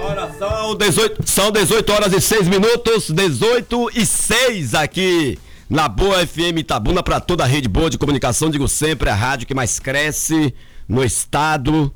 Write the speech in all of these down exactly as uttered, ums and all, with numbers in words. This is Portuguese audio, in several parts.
Agora são dezoito, são dezoito horas e seis minutos, dezoito e seis aqui na Boa F M Itabuna, para toda a rede boa de comunicação, digo sempre, a rádio que mais cresce no estado.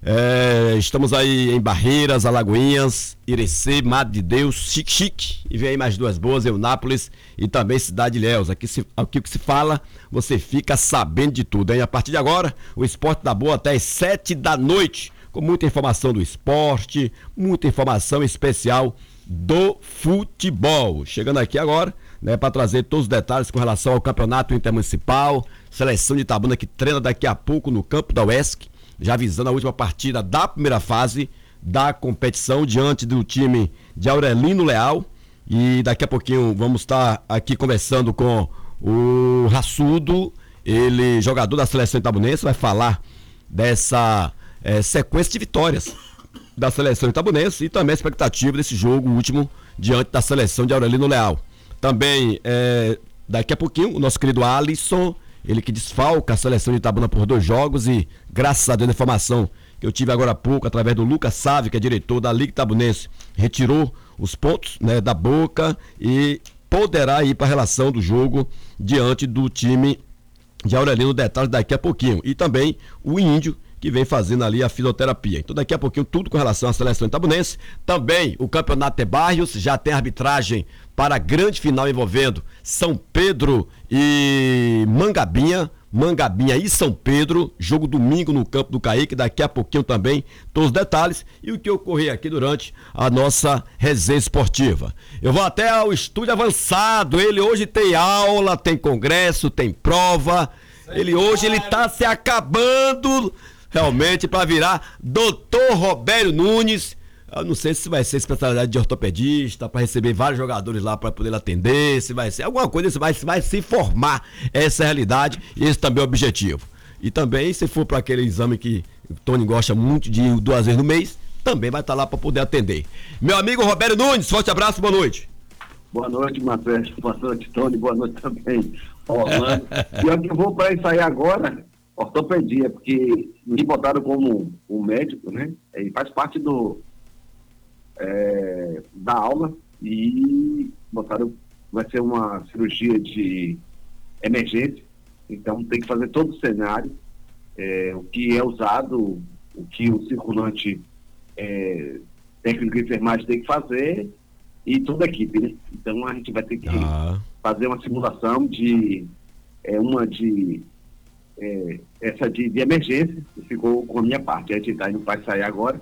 É, estamos aí em Barreiras, Alagoinhas, Irecê, Madre de Deus, Chique Chique, e vem aí mais duas boas, Eunápolis e também Cidade de Ilhéus. Aqui, se, aqui o que se fala, você fica sabendo de tudo, hein? A partir de agora, o Esporte da Boa até às sete da noite, com muita informação do esporte, muita informação especial do futebol. Chegando aqui agora, né, para trazer todos os detalhes com relação ao campeonato intermunicipal, seleção de Itabuna que treina daqui a pouco no campo da U E S C, já visando a última partida da primeira fase da competição diante do time de Aurelino Leal. E daqui a pouquinho vamos estar aqui conversando com o Raçudo, ele jogador da seleção itabunense, vai falar dessa é, sequência de vitórias da seleção itabunense e também a expectativa desse jogo último diante da seleção de Aurelino Leal. Também é, daqui a pouquinho o nosso querido Alisson, ele que desfalca a seleção de Itabuna por dois jogos e, graças a Deus, a informação que eu tive agora há pouco, através do Lucas Sávio, que é diretor da Liga Itabunense, retirou os pontos, né, da boca e poderá ir para a relação do jogo diante do time de Aurelino. Detalhes daqui a pouquinho. E também o Índio, que vem fazendo ali a fisioterapia. Então daqui a pouquinho tudo com relação à seleção itabunense. Também o Campeonato de Bairros já tem arbitragem para a grande final envolvendo São Pedro e Mangabinha, Mangabinha e São Pedro, jogo domingo no campo do Caíque, daqui a pouquinho também todos os detalhes e o que ocorrer aqui durante a nossa resenha esportiva. Eu vou até ao estúdio avançado, ele hoje tem aula, tem congresso, tem prova, ele hoje ele tá se acabando realmente para virar doutor Robério Nunes. Eu não sei se vai ser especialidade de ortopedista, para receber vários jogadores lá para poder atender, se vai ser alguma coisa, se vai, se vai se formar essa realidade, e esse também é o objetivo. E também, se for para aquele exame que o Tony gosta muito de ir duas vezes no mês, também vai estar lá para poder atender. Meu amigo Robério Nunes, forte abraço, boa noite. Boa noite, Matheus, boa noite, Tony, boa noite também, Orlando. E eu que vou para isso aí agora, ortopedia, porque me botaram como um médico, né? E faz parte do é, da aula e botaram, vai ser uma cirurgia de emergência, então tem que fazer todo o cenário, é, o que é usado, o que o circulante é, técnico de enfermagem tem que fazer e toda a equipe, né? Então a gente vai ter que ah. fazer uma simulação de é, uma de É, essa de, de emergência, ficou com a minha parte. A gente tá indo para sair agora,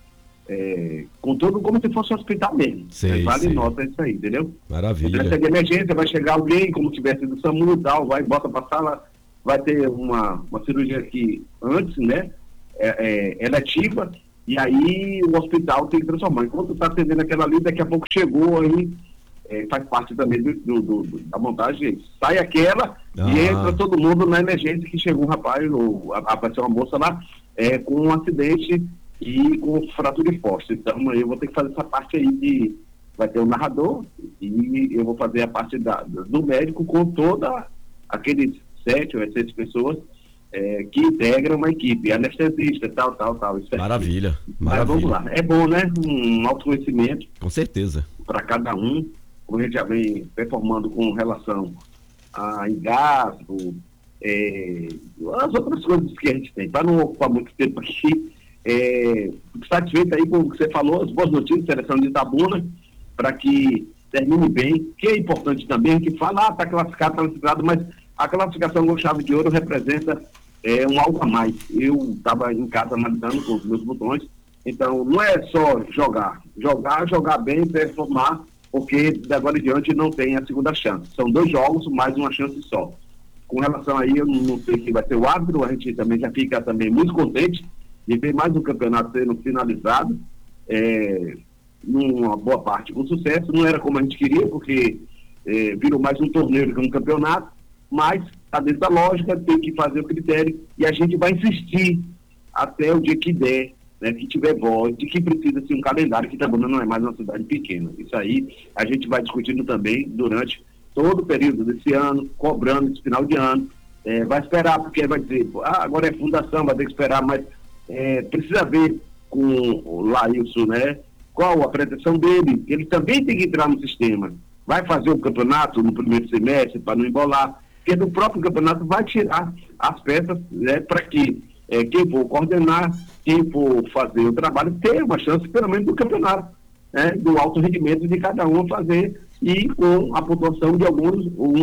é, com tudo como se fosse um hospital mesmo. Sei, vale sei. Nota isso aí, entendeu? Maravilha. Essa de emergência, vai chegar alguém, como tivesse do SAMU e tal, vai, bota pra sala, vai ter uma, uma cirurgia aqui antes, né? É, é, eletiva, e aí o hospital tem que transformar. Enquanto tá atendendo aquela ali, daqui a pouco chegou aí. É, faz parte também do, do, do, da montagem, sai aquela ah. e entra todo mundo na emergência, que chegou um rapaz, ou apareceu uma moça lá, é, com um acidente e com fratura exposta. Então eu vou ter que fazer essa parte aí de, vai ter um narrador e eu vou fazer a parte da, do médico com toda aqueles sete ou seis pessoas é, que integram uma equipe, anestesista, tal, tal, tal. Isso maravilha, é, maravilha. Mas vamos lá, é bom, né? Um autoconhecimento. Com certeza. Para cada um. Como a gente já vem performando com relação a engasgo, é, as outras coisas que a gente tem, para não ocupar muito tempo aqui, é, satisfeito aí com o que você falou, as boas notícias, seleção de Itabuna, para que termine bem, que é importante também, a gente fala, ah, está classificado, está classificado, mas a classificação com chave de ouro representa é, um algo a mais. Eu estava em casa analisando com os meus botões, então não é só jogar, jogar, jogar bem, performar, porque de agora em diante não tem a segunda chance. São dois jogos, mais uma chance só. Com relação aí, eu não sei quem vai ser o árbitro, a gente também já fica também muito contente de ver mais um campeonato sendo finalizado, é, numa boa parte com sucesso. Não era como a gente queria, porque é, virou mais um torneio do que um campeonato, mas está dentro da lógica, tem que fazer o critério, e a gente vai insistir até o dia que der, né, que tiver voz, de que precisa ser um calendário, que Itabuna não é mais uma cidade pequena. Isso aí a gente vai discutindo também durante todo o período desse ano, cobrando esse final de ano. É, vai esperar, porque vai dizer, ah, agora é fundação, vai ter que esperar, mas é, precisa ver com o Laílson, né, qual a pretensão dele. Ele também tem que entrar no sistema. Vai fazer o campeonato no primeiro semestre para não embolar, porque do próprio campeonato vai tirar as peças, né, para que é, quem for coordenar, quem for fazer o trabalho, tenha uma chance, pelo menos, do campeonato, né, do alto rendimento de cada um fazer, e com a pontuação de alguns,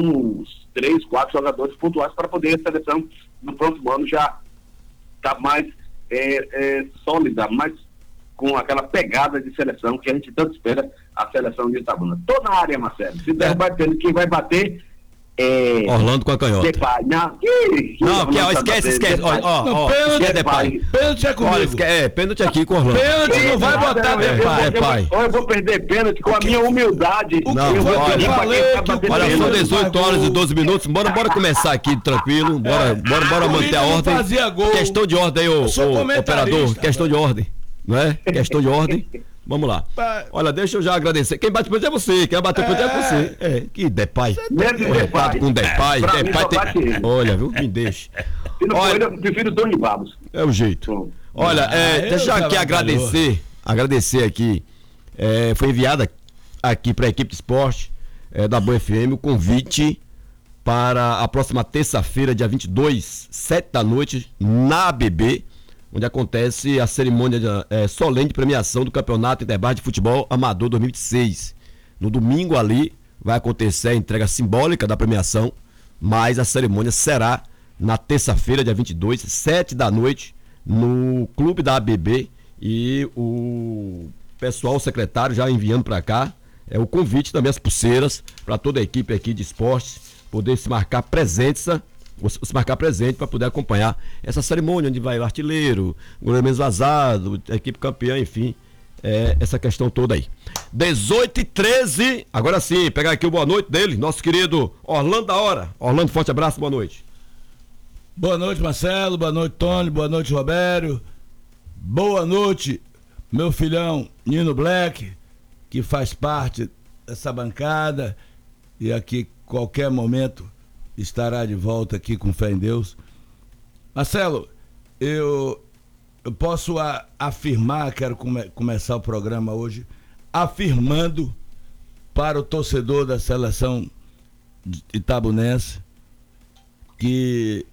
uns três, quatro jogadores pontuais, para poder a seleção no próximo ano já estar tá mais é, é, sólida, mais com aquela pegada de seleção que a gente tanto espera a seleção de Itabuna. Toda a área, Marcelo. Se der, é. vai ter, quem vai bater é... Orlando com a canhota. Depay. Não, que, não, que, ó, esquece, esquece. Ó, ó, pênalti é Depay. Pênalti é comigo. É, pênalti aqui com o Orlando. Pênalti não vai botar Depay. Ou eu vou perder pênalti com a minha humildade. Não, eu vou olha, falei, olha, são dezoito horas e doze minutos. Bora, bora começar aqui tranquilo. Bora, bora, bora manter a ordem. Questão de ordem aí, ô, ô, operador. Questão de ordem. Não é? Questão de ordem. Vamos lá. Olha, deixa eu já agradecer. Quem bate pênalti é você. Quem bate pênalti é você. É, que Depay. Depay. Com Depay. Depay tem... Olha, viu? Me deixa. Olha, eu prefiro o Tony Babos. É o jeito. Olha, é, deixa eu aqui agradecer. Agradecer aqui. É, foi enviada aqui para a equipe de esporte é, da Boa F M o convite para a próxima terça-feira, dia vinte e dois, sete da noite, na A B B, onde acontece a cerimônia de, é, solene de premiação do Campeonato Interbras de Futebol Amador dois mil e vinte e seis. No domingo ali vai acontecer a entrega simbólica da premiação, mas a cerimônia será na terça-feira, dia vinte e dois, sete da noite, no clube da A B B, e o pessoal, o secretário, já enviando para cá é o convite também, as pulseiras, para toda a equipe aqui de esportes poder se marcar presença, se marcar presente para poder acompanhar essa cerimônia, onde vai o artilheiro, o goleiro menos vazado, a equipe campeã, enfim, é, essa questão toda aí. dezoito e treze, agora sim, pegar aqui o boa noite dele, nosso querido Orlando da Hora. Orlando, forte abraço, boa noite. Boa noite, Marcelo, boa noite, Tony, boa noite, Robério, boa noite, meu filhão Nino Black, que faz parte dessa bancada e aqui qualquer momento estará de volta aqui com fé em Deus. Marcelo, eu, eu posso a, afirmar, quero come, começar o programa hoje afirmando para o torcedor da seleção itabunense que,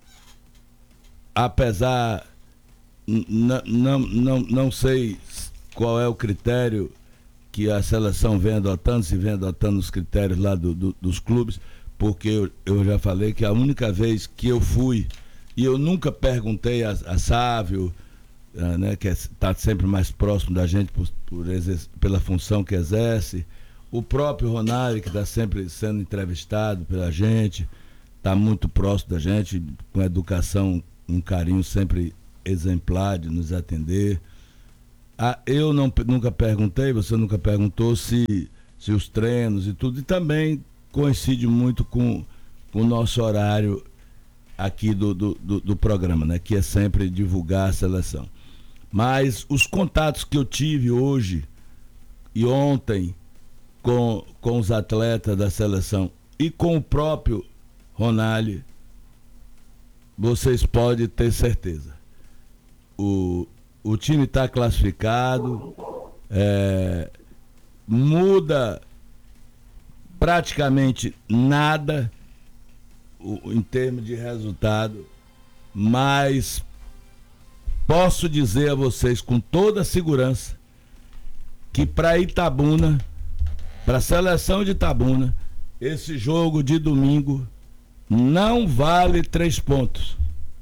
apesar, n- não, não, não sei qual é o critério que a seleção vem adotando, se vem adotando os critérios lá do, do, dos clubes, porque eu, eu já falei que a única vez que eu fui, e eu nunca perguntei a, a Sávio, uh, né, que está sempre mais próximo da gente por, por exerce, pela função que exerce, o próprio Ronaldo, que está sempre sendo entrevistado pela gente, está muito próximo da gente, com educação, um carinho sempre exemplar de nos atender. Ah, eu não, nunca perguntei, você nunca perguntou se, se os treinos e tudo, e também coincide muito com, com o nosso horário aqui do, do, do, do programa, né? Que é sempre divulgar a seleção. Mas os contatos que eu tive hoje e ontem com, com os atletas da seleção e com o próprio Ronaldo, vocês podem ter certeza. O O time está classificado, é, muda praticamente nada o, em termos de resultado, mas posso dizer a vocês com toda a segurança que para Itabuna, para a seleção de Itabuna, esse jogo de domingo não vale três pontos.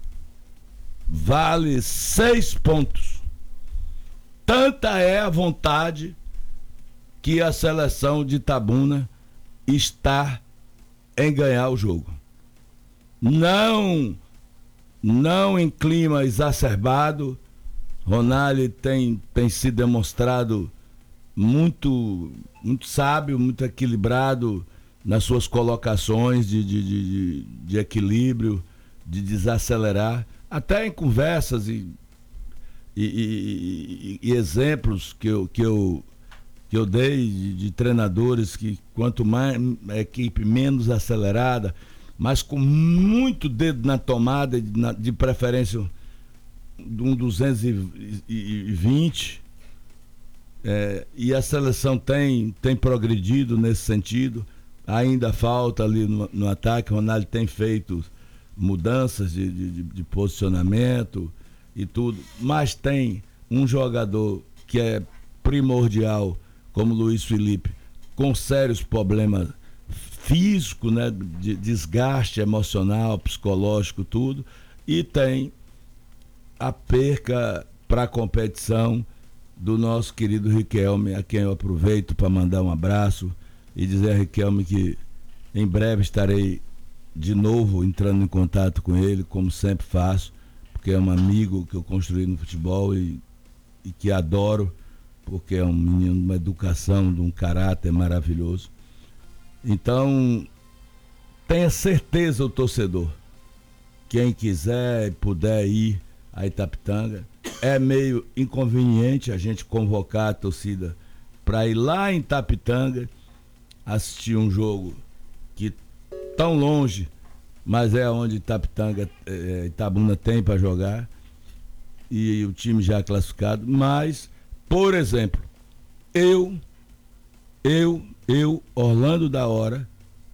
Vale seis pontos. Tanta é a vontade que a seleção de Itabuna está em ganhar o jogo. Não, não em clima exacerbado. Ronaldo tem, tem se demonstrado muito, muito sábio, muito equilibrado nas suas colocações de, de, de, de equilíbrio, de desacelerar. Até em conversas e, e, e, e exemplos que eu, que eu, que eu dei de, de treinadores que quanto mais a equipe menos acelerada, mas com muito dedo na tomada, de, na, de preferência de um duzentos e vinte, É, e a seleção tem, tem progredido nesse sentido. Ainda falta ali no, no ataque. O Ronaldo tem feito mudanças de, de, de posicionamento e tudo, mas tem um jogador que é primordial, como Luiz Felipe, com sérios problemas físicos, né, de desgaste emocional, psicológico, tudo, e tem a perca para a competição do nosso querido Riquelme, a quem eu aproveito para mandar um abraço e dizer a Riquelme que em breve estarei de novo entrando em contato com ele, como sempre faço, porque é um amigo que eu construí no futebol e, e que adoro, porque é um menino de uma educação, de um caráter maravilhoso. Então, tenha certeza o torcedor, quem quiser e puder ir a Itapitanga, é meio inconveniente a gente convocar a torcida para ir lá em Itapitanga assistir um jogo que tão longe, mas é onde Itapitanga, é, Itabuna tem para jogar e o time já classificado. Mas, por exemplo, eu, eu, eu, Orlando da Hora,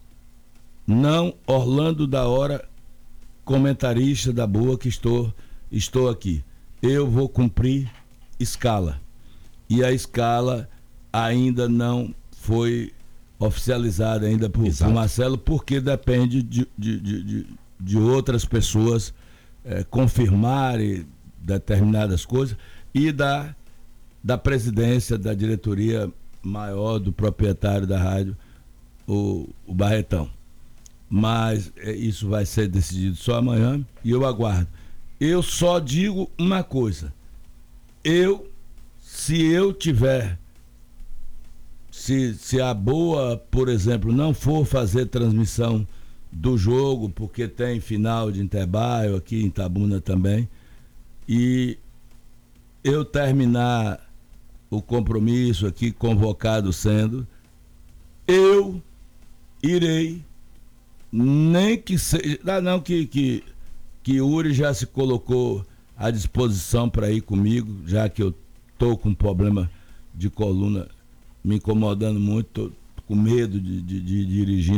não Orlando da Hora, comentarista da Boa, que estou, estou aqui. Eu vou cumprir escala. E a escala ainda não foi oficializada ainda por, por Marcelo, porque depende de, de, de, de outras pessoas é, confirmarem determinadas coisas e da, da presidência, da diretoria maior, do proprietário da rádio, o, o Barretão. Mas é, isso vai ser decidido só amanhã e eu aguardo. Eu só digo uma coisa: eu, se eu tiver Se, se a Boa, por exemplo, não for fazer transmissão do jogo, porque tem final de interbairro aqui em Itabuna também, e eu terminar o compromisso aqui, convocado sendo, eu irei, nem que seja... Ah, não, que, que, que Uri já se colocou à disposição para ir comigo, já que eu estou com problema de coluna me incomodando muito, tô com medo de, de, de dirigir